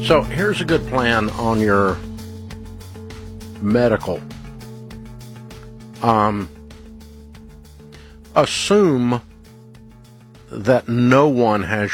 So here's a good plan on your medical. Assume that no one has